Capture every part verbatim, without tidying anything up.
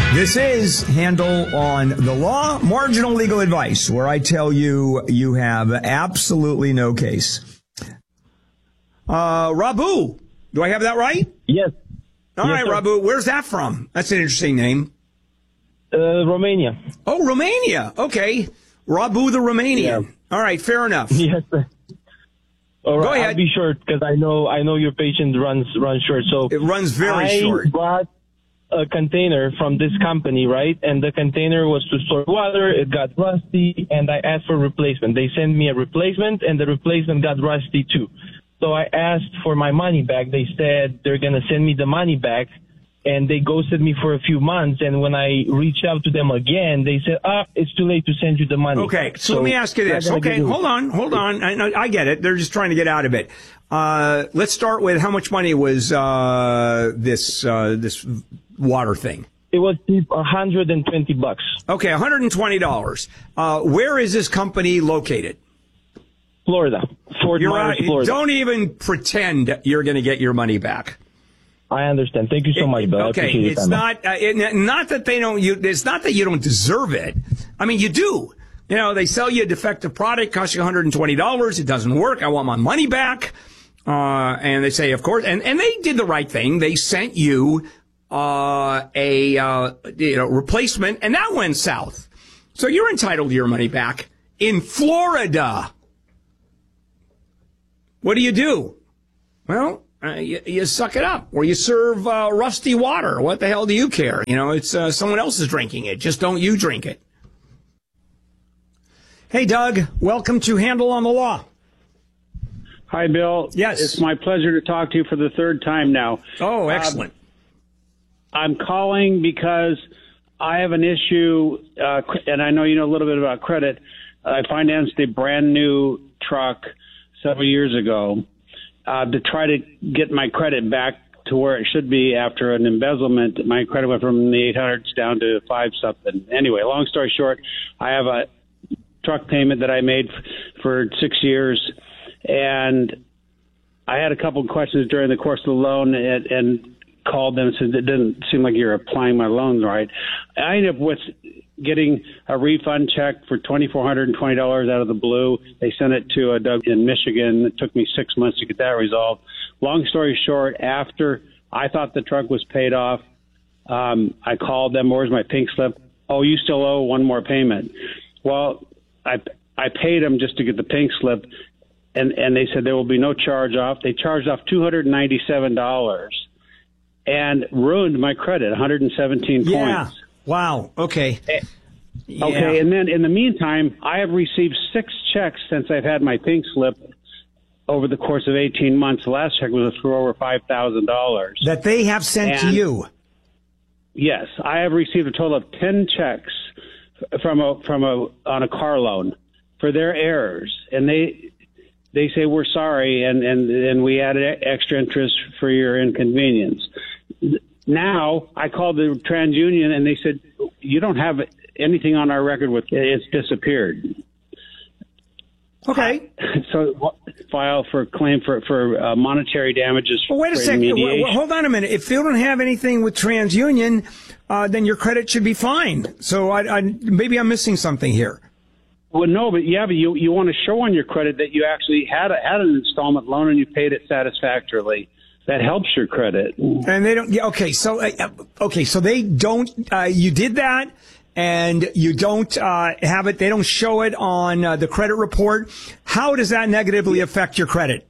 This is Handel on the Law, marginal legal advice, where I tell you you have absolutely no case. Uh, Rabu, do I have that right? Yes. All yes, right, sir. Rabu, where's that from? That's an interesting name. Uh, Romania. Oh, Romania. Okay. Rabu the Romanian. Yeah. All right, fair enough. Yes, sir. All right, Go ahead. I'll be short because I know I know your patience runs runs short. So It runs very I short. bought a container from this company, right? And the container was to store water. It got rusty, and I asked for replacement. They sent me a replacement, and the replacement got rusty too. So I asked for my money back. They said they're gonna send me the money back, and they ghosted me for a few months. And when I reached out to them again, they said, "Ah, it's too late to send you the money." Okay, so, let me ask you this. Okay, hold on, hold on. I, I get it. They're just trying to get out of it. Uh, let's start with how much money was uh, this uh, this water thing? It was one hundred twenty bucks. Okay, one hundred twenty dollars. Uh, where is this company located? Florida. Fort You're Myers, right. Florida. Don't even pretend you're going to get your money back. I understand. Thank you so much, Bill. Okay, it's not uh, it, not that they don't. You, it's not that you don't deserve it. I mean, you do. You know, they sell you a defective product, costs you one hundred twenty dollars. It doesn't work. I want my money back. Uh, and they say, of course, and, and they did the right thing. They sent you uh, a uh, you know replacement, and that went south. So you're entitled to your money back in Florida. What do you do? Well. Uh, you, you suck it up, or you serve uh, rusty water. What the hell do you care? You know, it's uh, someone else is drinking it. Just don't you drink it. Hey, Doug, welcome to Handel on the Law. Hi, Bill. Yes. It's my pleasure to talk to you for the third time now. Oh, excellent. Um, I'm calling because I have an issue, uh, and I know you know a little bit about credit. I financed a brand new truck several years ago. Uh, to try to get my credit back to where it should be after an embezzlement. My credit went from the eight hundreds down to five something. Anyway, long story short, I have a truck payment that I made f- for six years, and I had a couple of questions during the course of the loan and, and called them and said, it didn't seem like you're applying my loans right. I ended up with getting a refund check for two thousand four hundred twenty dollars out of the blue. They sent it to a Doug in Michigan. It took me six months to get that resolved. Long story short, after I thought the truck was paid off, um, I called them, where's my pink slip? Oh, you still owe one more payment. Well, I I paid them just to get the pink slip, and, and they said there will be no charge off. They charged off two hundred ninety-seven dollars and ruined my credit, one hundred seventeen yeah. points. Wow. Okay. Yeah. Okay, and then in the meantime, I have received six checks since I've had my pink slip over the course of eighteen months. The last check was for over five thousand dollars. That they have sent and, to you. Yes, I have received a total of ten checks from a from a on a car loan for their errors, and they they say we're sorry, and and and we added extra interest for your inconvenience. Now, I called the TransUnion, and they said, you don't have anything on our record with it. It's disappeared. Okay. So file for claim for, for uh, monetary damages. Well, wait a for second. remediation. Well, hold on a minute. If you don't have anything with TransUnion, uh, then your credit should be fine. So I, I, maybe I'm missing something here. Well, no, but yeah, but you, you want to show on your credit that you actually had a, had an installment loan and you paid it satisfactorily. That helps your credit. And they don't. Yeah, okay, so uh, okay, so they don't. Uh, you did that, and you don't uh, have it. They don't show it on uh, the credit report. How does that negatively affect your credit?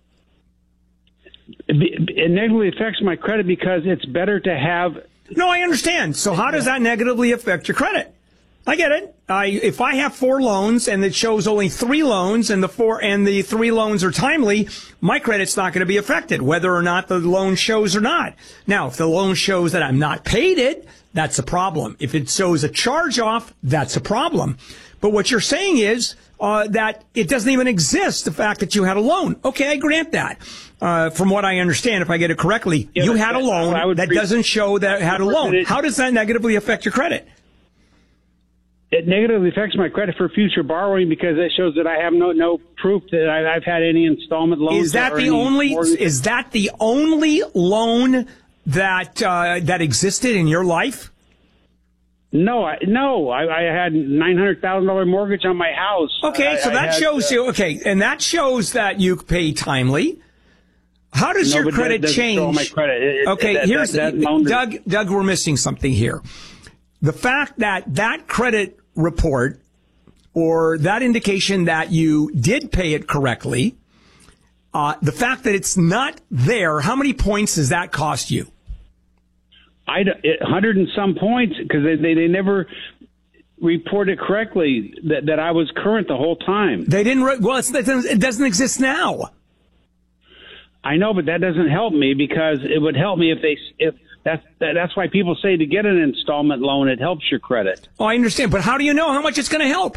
It, it negatively affects my credit because it's better to have. No, I understand. So how does that negatively affect your credit? I get it. I, if I have four loans and it shows only three loans and the four and the three loans are timely, my credit's not going to be affected, whether or not the loan shows or not. Now, if the loan shows that I'm not paid it, that's a problem. If it shows a charge off, that's a problem. But what you're saying is uh, that it doesn't even exist, the fact that you had a loan. Okay, I grant that. Uh, from what I understand, if I get it correctly, yeah, you had a loan that doesn't show that it had a loan. How does that negatively affect your credit? It negatively affects my credit for future borrowing because it shows that I have no no proof that I, I've had any installment loans. Is that the only? Mortgage. Is that the only loan that uh, that existed in your life? No, I, no, I, I had nine hundred thousand dollars mortgage on my house. Okay, I, so I that had, shows uh, you, okay, and that shows that you pay timely. How does no, your but credit that doesn't change? show my credit. It, okay, that, here's, that, that loan- Doug, Doug, we're missing something here. The fact that that credit report or that indication that you did pay it correctly, uh, the fact that it's not there, how many points does that cost you? I, a hundred and some points because they, they, they never reported correctly that, that I was current the whole time. They didn't, re- well, it's, it, doesn't, it doesn't exist now. I know, but that doesn't help me because it would help me if they, if that's, that, that's why people say to get an installment loan, it helps your credit. Oh, I understand, but how do you know how much it's going to help?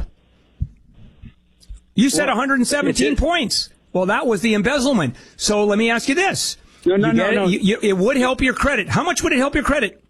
You said Well, one hundred seventeen it- points. Well, that was the embezzlement. So let me ask you this. No, no, You no, get it? no. You, you, it would help your credit. How much would it help your credit?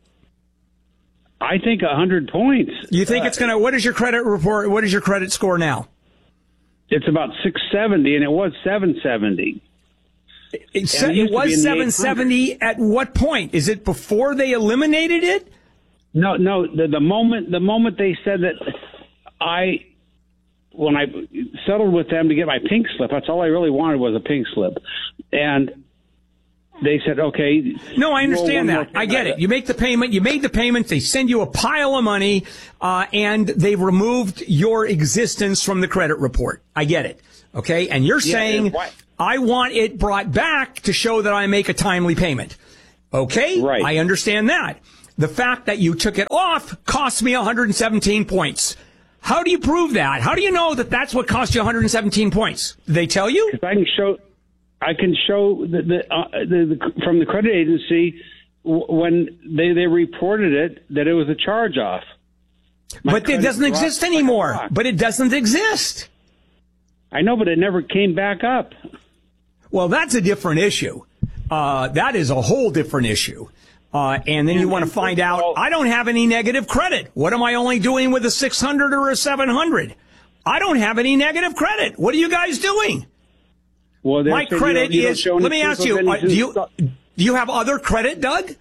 I think a hundred points. You think Uh, it's going to, what is your credit report? What is your credit score now? It's about six seventy, and it was seven seventy. It, it se- used it to be was in the seven seventy at what point? Is it before they eliminated it? No, no. The, the moment the moment they said that I, when I settled with them to get my pink slip, that's all I really wanted was a pink slip, and they said, okay. No, I understand well, that. I get it. You make the payment. You made the payment. They send you a pile of money, uh, and they've removed your existence from the credit report. I get it. Okay, and you're Yeah, saying why- I want it brought back to show that I make a timely payment. Okay, Right. I understand that. The fact that you took it off cost me one hundred seventeen points. How do you prove that? How do you know that that's what cost you one hundred seventeen points? Did they tell you? I can show, I can show the, the, uh, the, the from the credit agency w- when they, they reported it that it was a charge off. But it doesn't exist anymore. But it doesn't exist. I know, but it never came back up. Well, that's a different issue. Uh, that is a whole different issue. Uh, and then you want to find out, I don't have any negative credit. What am I only doing with a six hundred or a seven hundred? I don't have any negative credit. What are you guys doing? Well, My credit you don't, you is, don't show let me any ask proof you, of uh, any- do you, do you have other credit, Doug?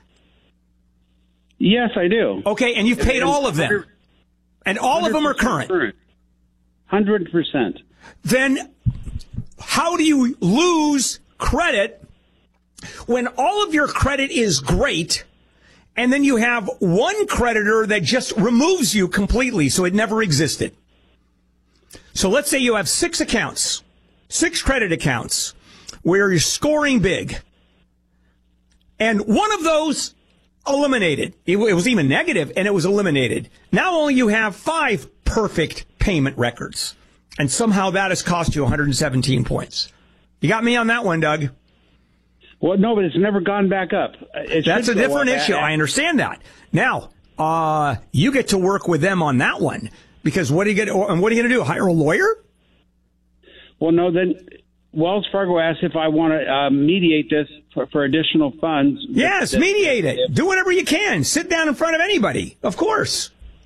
Yes, I do. Okay, and you've paid And- all of them. And all of them are current. one hundred percent. Then how do you lose credit when all of your credit is great and then you have one creditor that just removes you completely so it never existed? So let's say you have six accounts, six credit accounts where you're scoring big. And one of those eliminated. It, it was even negative and it was eliminated. Now only you have five perfect payment records. And somehow that has cost you one hundred seventeen points. You got me on that one, Doug. Well, no, but it's never gone back up. It That's a should go different up. issue. I understand that. Now, uh, you get to work with them on that one because what are you going to, and what are you going to do? Hire a lawyer? Well, no, then Wells Fargo asked if I want to uh, mediate this for, for additional funds. Yes, That- mediate it. Do whatever you can. Sit down in front of anybody. Of course.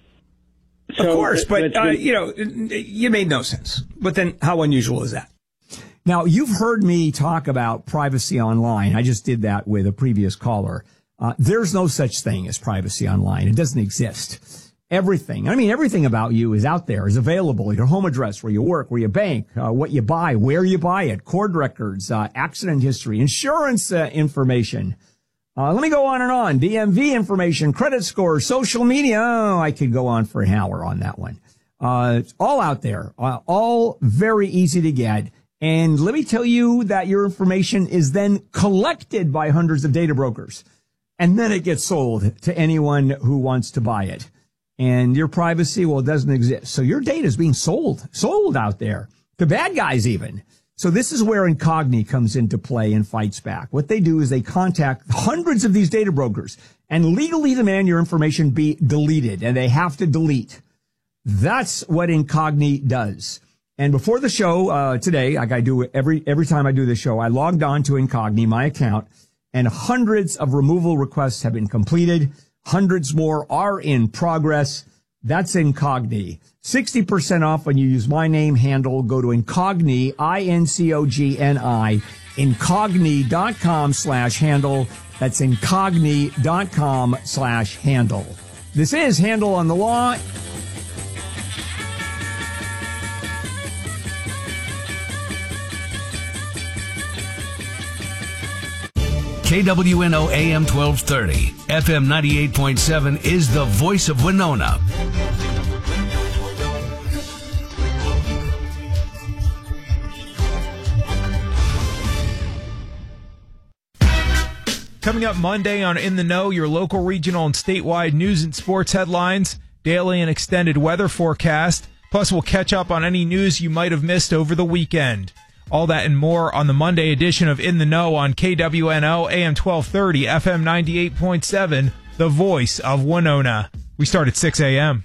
Of So, course. But, but- uh, you know, you made no sense. But then how unusual is that? Now, you've heard me talk about privacy online. I just did that with a previous caller. Uh, there's no such thing as privacy online. It doesn't exist. Everything, I mean, everything about you is out there, is available. Your home address, where you work, where you bank, uh, what you buy, where you buy it, cord records, uh, accident history, insurance uh, information. Uh, let me go on and on. D M V information, credit score, social media. Oh, I could go on for an hour on that one. Uh, it's all out there, uh, all very easy to get. And let me tell you that your information is then collected by hundreds of data brokers. And then it gets sold to anyone who wants to buy it. And your privacy, well, it doesn't exist. So your data is being sold, sold out there to bad guys even. So this is where Incogni comes into play and fights back. What they do is they contact hundreds of these data brokers and legally demand your information be deleted, and they have to delete. That's what Incogni does. And before the show uh, today, like I do every every time I do this show, I logged on to Incogni, my account, and hundreds of removal requests have been completed. Hundreds more are in progress. That's Incogni. sixty percent off when you use my name handle. Go to Incogni, I N C O G N I, Incogni.com slash handle. That's Incogni.com slash handle. This is Handel on the Law. K W N O A M twelve thirty, F M ninety-eight point seven is the voice of Winona. Coming up Monday on In the Know, your local, regional, and statewide news and sports headlines, daily and extended weather forecast, plus we'll catch up on any news you might have missed over the weekend. All that and more on the Monday edition of In the Know on K W N O A M twelve thirty, F M ninety-eight point seven, the voice of Winona. We start at six a.m.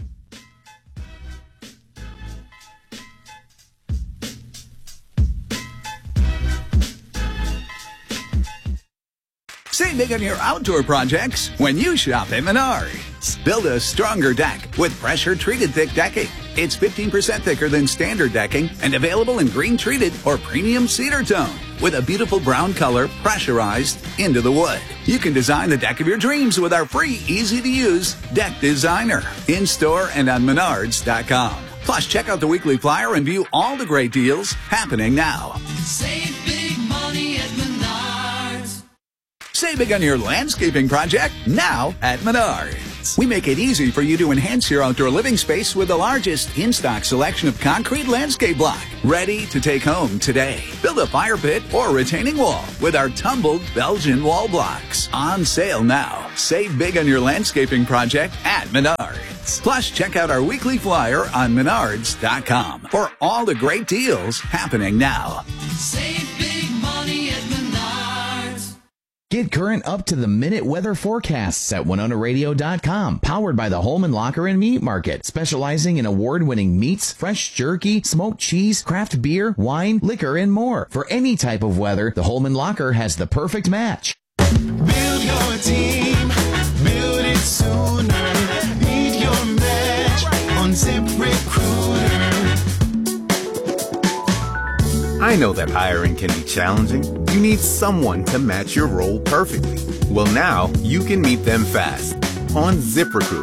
Save big on your outdoor projects when you shop at Menards. Build a stronger deck with pressure-treated thick decking. It's fifteen percent thicker than standard decking and available in green-treated or premium cedar tone with a beautiful brown color pressurized into the wood. You can design the deck of your dreams with our free, easy-to-use Deck Designer in-store and on menards dot com. Plus, check out the weekly flyer and view all the great deals happening now. Save big money at Menards. Save big on your landscaping project now at Menards. We make it easy for you to enhance your outdoor living space with the largest in-stock selection of concrete landscape block, ready to take home today. Build a fire pit or retaining wall with our tumbled Belgian wall blocks. On sale now. Save big on your landscaping project at Menards. Plus, check out our weekly flyer on menards dot com for all the great deals happening now. Save big money at Menards. Get current up-to-the-minute weather forecasts at winona radio dot com. Powered by the Holman Locker and Meat Market, specializing in award-winning meats, fresh jerky, smoked cheese, craft beer, wine, liquor, and more. For any type of weather, the Holman Locker has the perfect match. Build your team, build it sooner. Need your match on ZipRecruiter. I know that hiring can be challenging. You need someone to match your role perfectly. Well, now you can meet them fast on ZipRecruiter.